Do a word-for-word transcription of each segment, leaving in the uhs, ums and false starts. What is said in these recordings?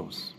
siglos.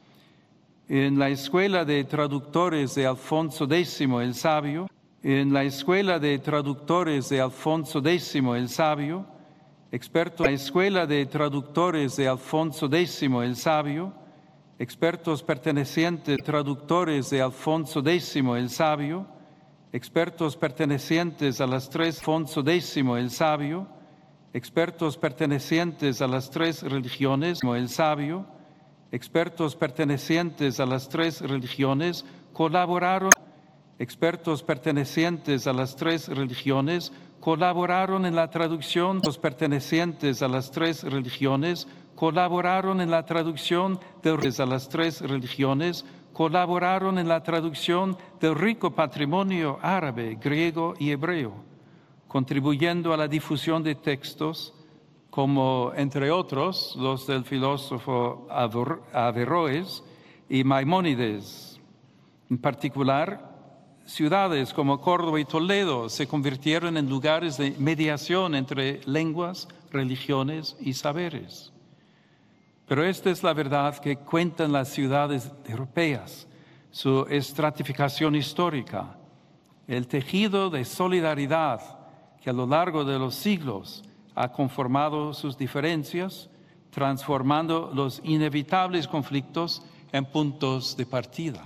En la Escuela de Traductores de Alfonso X el Sabio, en la Escuela de Traductores de Alfonso X el Sabio, experto en la Escuela de Traductores de Alfonso X el Sabio, expertos pertenecientes traductores de Alfonso X el Sabio, expertos pertenecientes a las tres Alfonso X el Sabio, expertos pertenecientes a las tres religiones el Sabio, expertos pertenecientes a las tres religiones colaboraron, expertos pertenecientes a las tres religiones colaboraron en la traducción, los pertenecientes a las tres religiones colaboraron en la traducción de a las tres religiones, colaboraron en la traducción del rico patrimonio árabe, griego y hebreo, contribuyendo a la difusión de textos como, entre otros, los del filósofo Averroes y Maimónides. En particular, ciudades como Córdoba y Toledo se convirtieron en lugares de mediación entre lenguas, religiones y saberes. Pero esta es la verdad que cuentan las ciudades europeas, su estratificación histórica, el tejido de solidaridad que a lo largo de los siglos ha conformado sus diferencias, transformando los inevitables conflictos en puntos de partida.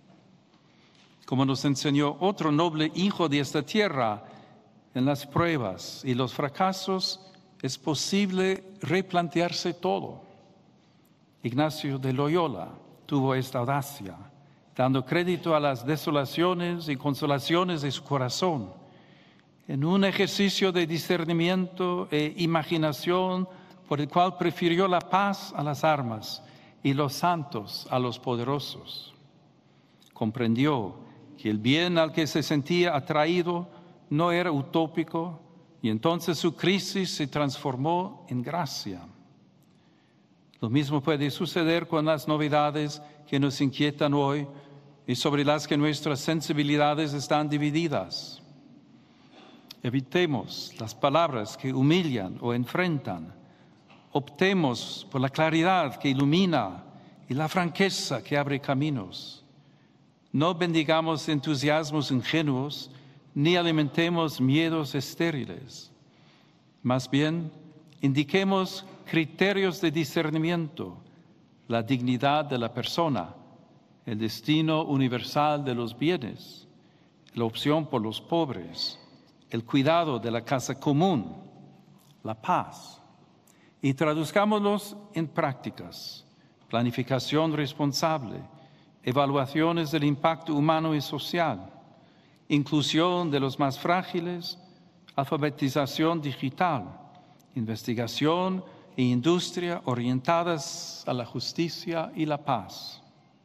Como nos enseñó otro noble hijo de esta tierra, en las pruebas y los fracasos es posible replantearse todo. Ignacio de Loyola tuvo esta audacia, dando crédito a las desolaciones y consolaciones de su corazón, en un ejercicio de discernimiento e imaginación por el cual prefirió la paz a las armas y los santos a los poderosos. Comprendió que el bien al que se sentía atraído no era utópico y entonces su crisis se transformó en gracia. Lo mismo puede suceder con las novedades que nos inquietan hoy y sobre las que nuestras sensibilidades están divididas. Evitemos las palabras que humillan o enfrentan. Optemos por la claridad que ilumina y la franqueza que abre caminos. No bendigamos entusiasmos ingenuos ni alimentemos miedos estériles. Más bien, indiquemos criterios de discernimiento, la dignidad de la persona, el destino universal de los bienes, la opción por los pobres, el cuidado de la casa común, la paz. Y traduzcámoslos en prácticas, planificación responsable, evaluaciones del impacto humano y social, inclusión de los más frágiles, alfabetización digital, investigación e industria orientadas a la justicia y la paz.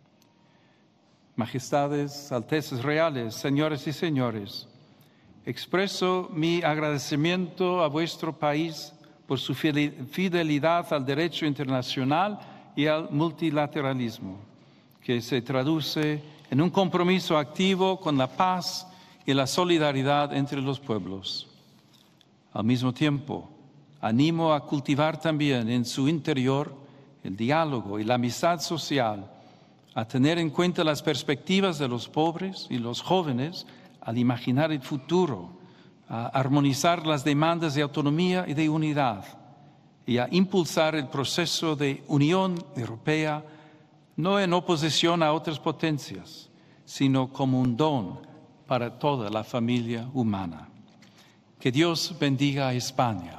Majestades, altezas reales, señores y señores, expreso mi agradecimiento a vuestro país por su fidelidad al derecho internacional y al multilateralismo, que se traduce en un compromiso activo con la paz y la solidaridad entre los pueblos. Al mismo tiempo, animo a cultivar también en su interior el diálogo y la amistad social, a tener en cuenta las perspectivas de los pobres y los jóvenes al imaginar el futuro, a armonizar las demandas de autonomía y de unidad y a impulsar el proceso de unión europea no en oposición a otras potencias, sino como un don para toda la familia humana. Que Dios bendiga a España.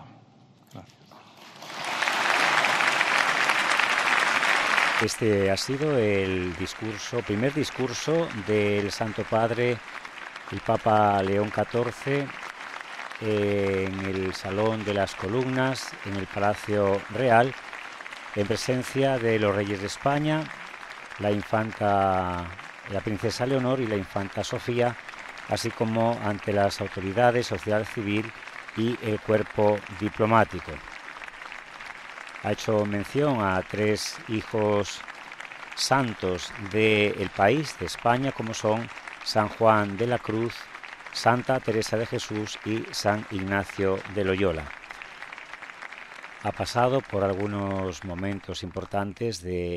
Este ha sido el discurso, primer discurso del Santo Padre, el Papa León catorce, eh, en el Salón de las Columnas, en el Palacio Real, en presencia de los reyes de España, la infanta, la princesa Leonor y la infanta Sofía, así como ante las autoridades, sociedad civil y el cuerpo diplomático. Ha hecho mención a tres hijos santos del país, de España, como son San Juan de la Cruz, Santa Teresa de Jesús y San Ignacio de Loyola. Ha pasado por algunos momentos importantes de